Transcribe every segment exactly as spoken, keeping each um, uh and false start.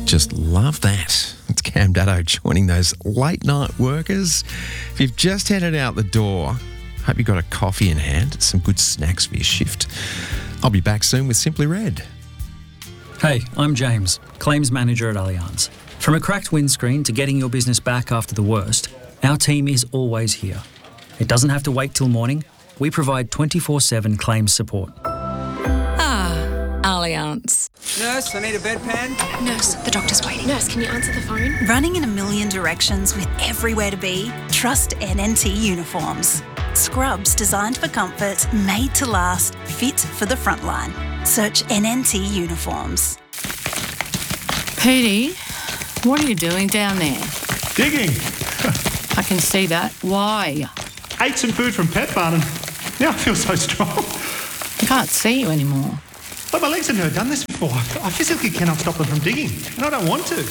Just love that. It's Cam Daddo joining those late night workers. If you've just headed out the door, hope you got a coffee in hand, some good snacks for your shift. I'll be back soon with Simply Red. Hey, I'm James, Claims Manager at Allianz. From a cracked windscreen to getting your business back after the worst, our team is always here. It doesn't have to wait till morning. We provide twenty-four seven claims support. Ah, Allianz. Nurse, I need a bedpan. Nurse, the doctor's waiting. Nurse, can you answer the phone? Running in a million directions with everywhere to be? Trust N N T Uniforms. Scrubs designed for comfort, made to last, fit for the front line. Search N N T Uniforms. Petey, what are you doing down there? Digging. I can see that. Why? Ate some food from Pet Barn and now I feel so strong. I can't see you anymore. But my legs have never done this before. I physically cannot stop them from digging, and I don't want to.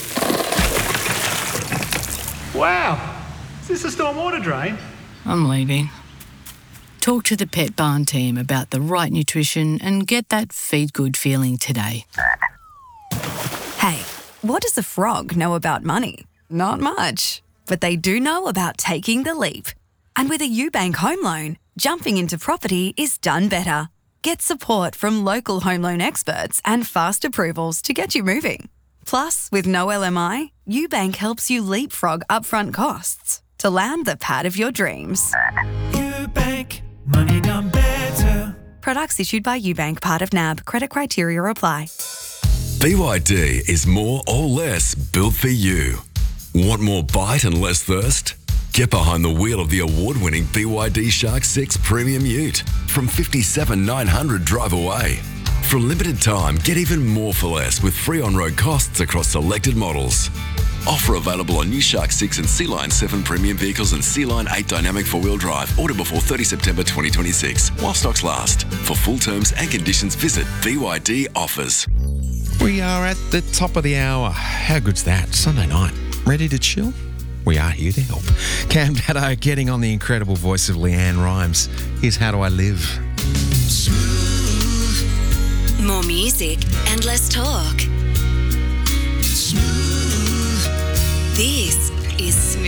Wow. Is this a stormwater drain? I'm leaving. Talk to the Pet Barn team about the right nutrition and get that feed good feeling today. Hey, what does a frog know about money? Not much. But they do know about taking the leap. And with a UBank home loan, jumping into property is done better. Get support from local home loan experts and fast approvals to get you moving. Plus, with no L M I, UBank helps you leapfrog upfront costs to land the pad of your dreams. UBank, money done better. Products issued by UBank, part of N A B. Credit criteria apply. B Y D is more or less built for you. Want more bite and less thirst? Get behind the wheel of the award-winning B Y D Shark six Premium Ute from fifty-seven thousand nine hundred drive away. For a limited time, get even more for less with free on-road costs across selected models. Offer available on new Shark six and Sea Line seven premium vehicles and Sea Line eight dynamic four-wheel drive. Order before thirtieth September twenty twenty-six while stocks last. For full terms and conditions, visit B Y D Offers. We are at the top of the hour. How good's that? Sunday night. Ready to chill? We are here to help. Cam Daddo getting on the incredible voice of Leanne Rimes. Here's How Do I Live? Smooth. More music and less talk. Smooth. This